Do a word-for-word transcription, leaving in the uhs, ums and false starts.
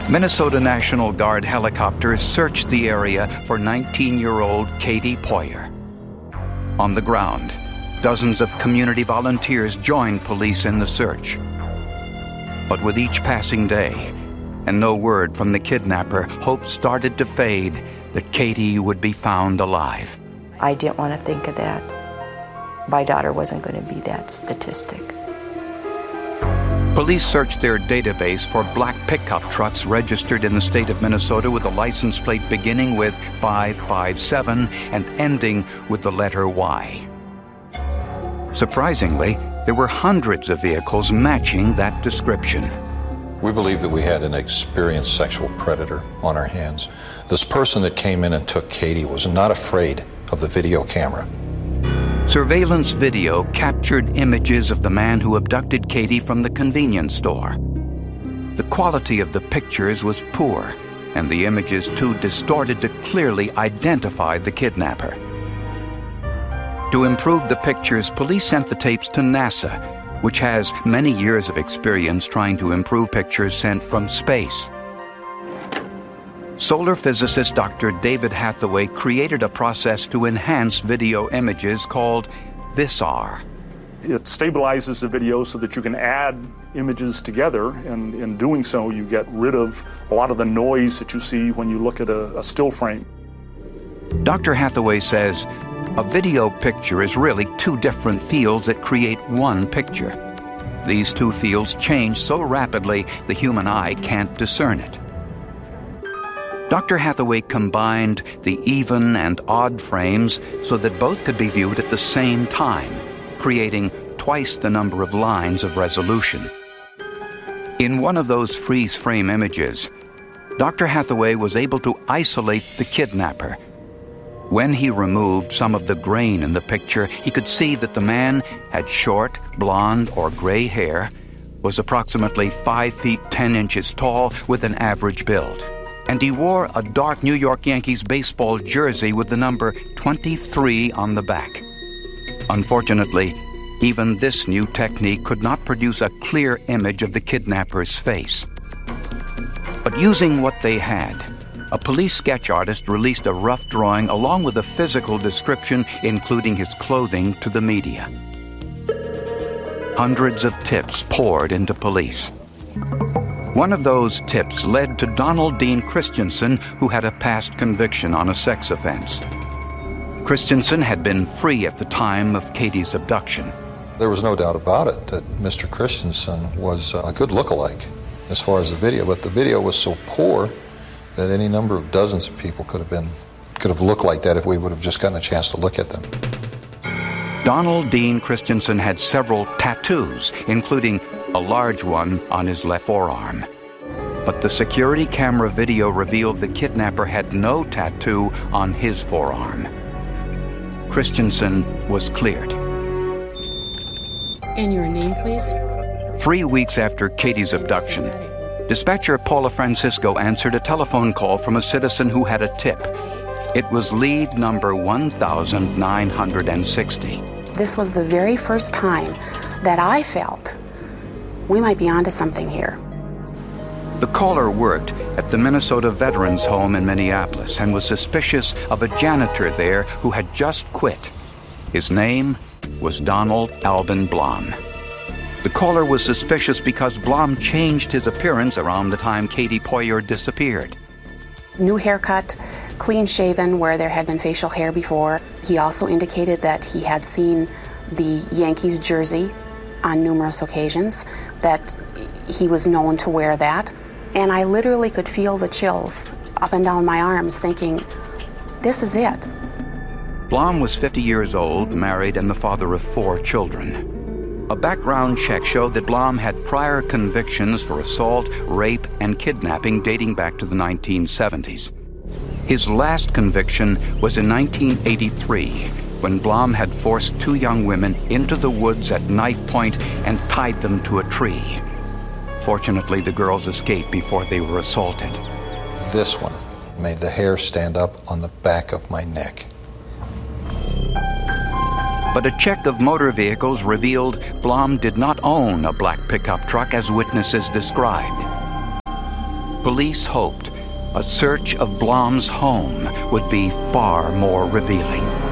Minnesota National Guard helicopters searched the area for nineteen-year-old Katie Poyer. On the ground, dozens of community volunteers joined police in the search. But with each passing day, and no word from the kidnapper, hope started to fade that Katie would be found alive. I didn't want to think of that. My daughter wasn't going to be that statistic. Police searched their database for black pickup trucks registered in the state of Minnesota with a license plate beginning with five five seven and ending with the letter Y. Surprisingly, there were hundreds of vehicles matching that description. We believe that we had an experienced sexual predator on our hands. This person that came in and took Katie was not afraid of the video camera. Surveillance video captured images of the man who abducted Katie from the convenience store. The quality of the pictures was poor, and the images too distorted to clearly identify the kidnapper. To improve the pictures, police sent the tapes to NASA, which has many years of experience trying to improve pictures sent from space. Solar physicist Doctor David Hathaway created a process to enhance video images called Visar. It stabilizes the video so that you can add images together, and in doing so you get rid of a lot of the noise that you see when you look at a, a still frame. Doctor Hathaway says a video picture is really two different fields that create one picture. These two fields change so rapidly the human eye can't discern it. Doctor Hathaway combined the even and odd frames so that both could be viewed at the same time, creating twice the number of lines of resolution. In one of those freeze frame images, Doctor Hathaway was able to isolate the kidnapper. When he removed some of the grain in the picture, he could see that the man had short, blonde, or gray hair, was approximately five feet ten inches tall with an average build. And he wore a dark New York Yankees baseball jersey with the number twenty-three on the back. Unfortunately, even this new technique could not produce a clear image of the kidnapper's face. But using what they had, a police sketch artist released a rough drawing along with a physical description, including his clothing, to the media. Hundreds of tips poured into police. One of those tips led to Donald Dean Christensen, who had a past conviction on a sex offense. Christensen had been free at the time of Katie's abduction. There was no doubt about it that Mister Christensen was a good lookalike as far as the video, but the video was so poor that any number of dozens of people could have been could have looked like that if we would have just gotten a chance to look at them. Donald Dean Christensen had several tattoos, including a large one on his left forearm. But the security camera video revealed the kidnapper had no tattoo on his forearm. Christensen was cleared. And your name, please? Three weeks after Katie's abduction, dispatcher Paula Francisco answered a telephone call from a citizen who had a tip. It was lead number one thousand nine hundred sixty. This was the very first time that I felt we might be onto something here. The caller worked at the Minnesota Veterans Home in Minneapolis and was suspicious of a janitor there who had just quit. His name was Donald Alban Blom. The caller was suspicious because Blom changed his appearance around the time Katie Poyer disappeared. New haircut, clean shaven where there had been facial hair before. He also indicated that he had seen the Yankees jersey on numerous occasions, that he was known to wear that. And I literally could feel the chills up and down my arms thinking, this is it. Blom was fifty years old, married, and the father of four children. A background check showed that Blom had prior convictions for assault, rape, and kidnapping dating back to the nineteen seventies. His last conviction was in nineteen eighty-three, when Blom had forced two young women into the woods at knife point and tied them to a tree. Fortunately, the girls escaped before they were assaulted. This one made the hair stand up on the back of my neck. But a check of motor vehicles revealed Blom did not own a black pickup truck as witnesses described. Police hoped a search of Blom's home would be far more revealing.